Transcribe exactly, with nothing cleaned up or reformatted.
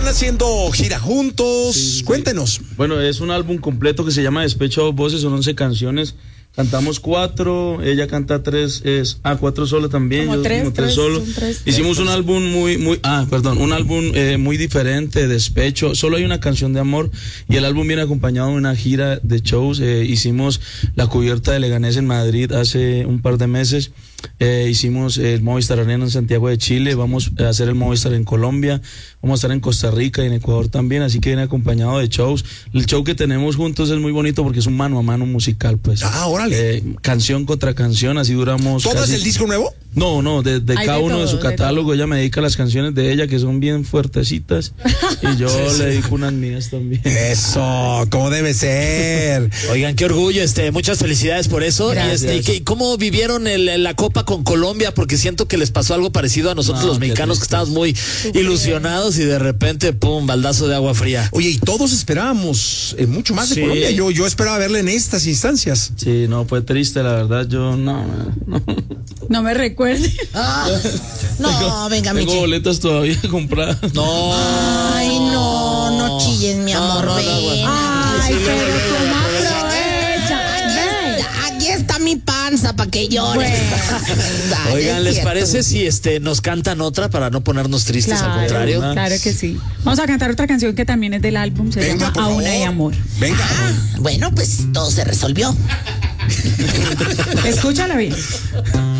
están haciendo gira juntos. Sí, sí. Cuéntenos. Bueno, es un álbum completo que se llama Despecho a dos voces, son once canciones. Cantamos cuatro, ella canta tres, es, ah, cuatro solo también, como yo tres, como tres, tres solo. Tres, Hicimos tres, un álbum muy, muy, ah, perdón, un álbum eh, muy diferente, Despecho. Solo hay una canción de amor y el álbum viene acompañado de una gira de shows. Eh, hicimos la cubierta de Leganés en Madrid hace un par de meses. Eh, hicimos el Movistar Arena en Santiago de Chile, vamos a hacer el Movistar en Colombia, vamos a estar en Costa Rica y en Ecuador también, así que viene acompañado de shows. El show que tenemos juntos es muy bonito porque es un mano a mano musical, pues. Ah, órale. Eh, canción contra canción, así duramos. ¿Todo casi... es el disco nuevo? No, no, de, de cada de uno todo, de su catálogo. Ella me dedica las canciones de ella que son bien fuertecitas y yo le dedico unas mías también. Eso, como debe ser. Oigan, qué orgullo, este, muchas felicidades por eso. Gracias. Y este, ¿y cómo vivieron el, la Copa con Colombia? Porque siento que les pasó algo parecido a nosotros no, los mexicanos, que estábamos muy Super. ilusionados y de repente, pum, baldazo de agua fría. Oye, y todos esperábamos eh, mucho más de sí. Colombia. Yo, yo esperaba verla en estas instancias. Sí, no, fue triste, la verdad. Yo no, no. No me recuerde. Ah, no, venga, Tengo Michi. boletas todavía compradas. No. Ay, no, no chillen, mi amor. No, no, ven. no, bueno. Ay, Sí, pero sí, ¿cómo sí, aprovecha? Aquí está, aquí está mi panza para que llores. Bueno. Oigan, ¿les parece si este nos cantan otra para no ponernos tristes? Claro, al contrario. claro que sí. Vamos a cantar otra canción que también es del álbum, se Venga, llama Aún hay amor. Venga. Ah, bueno, pues todo se resolvió. Escúchala bien.